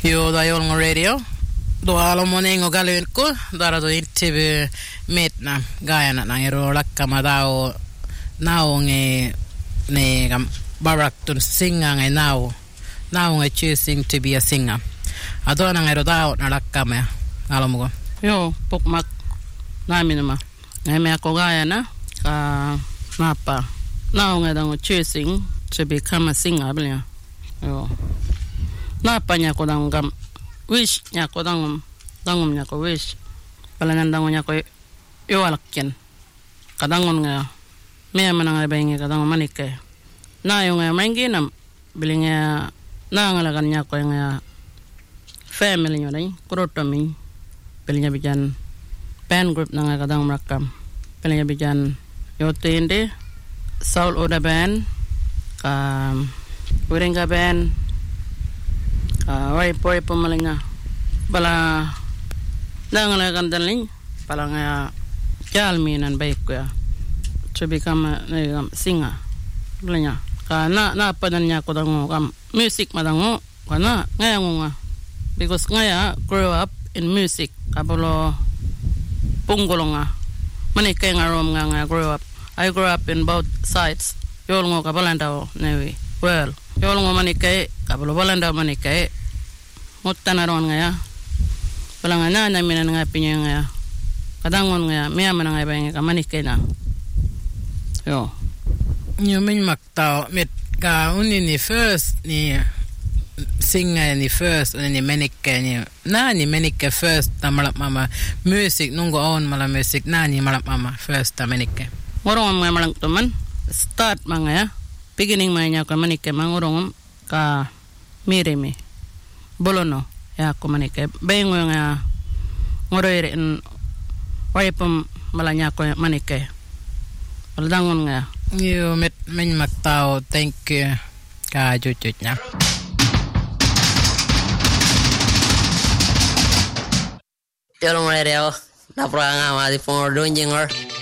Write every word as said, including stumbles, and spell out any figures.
Joo, da Jolngo Radio. Då alo monengo galunko, dara do intervju metna gayana nangero lakkama dao nao nge ne gam baraktun singa nge nao nao nge choosing to be a singer. Ado nangero dao na lakkama alo mo. Yo, pokmak namin naman. Ngayon ako gayana ka napa nao nge dang choosing to become a singer blia. Yo. Napa niya ko dang gam wish niya ko dang dangom niya ko wish palanan dangon niya ko iwalakyan kadangon nga maya manang ibayang kadangom manike na yung nga mainginam biling nga nangalagan niya ko yung nga family niya rin kurotomi biling niya bigyan band group na nga kadangom rakam biling niya bigyan yote hindi Saul Oda band ka Wiringa band ka wari pori pumaling nga bala nangalagan daling palang uh, kalminan baik ko ya to become a uh, singer blanya ka na na padan niya ko dango kam music madango kana ngayang nga because ngaya grow up in music kabolo punggolong nga manikay nga rom nga nga grow up I grew up in both sides yol ngo kabalanda newi well yol ngo manikay kabolo balanda manikay mutanaron nga ya wala nga na namin nga pinya nga kadangon nga miya man nga ibang ka manikay na yo Yo min maktao mit ka uni ni first ni singa ni first uni ni menikka ni na ni menikka first ta malap mama music nungo on mala music na ni malap mama first ta menikka ngorong nga malang tuman start mga ya beginning mga ka manikka mangorong ka mirimi bolono ya ko manike bengo nga ngoroire en waypam malanya ko manike waldangon nga yo met min maktao thank you ka jujuj nya Jolong Radio na pranga ma di pon donjingor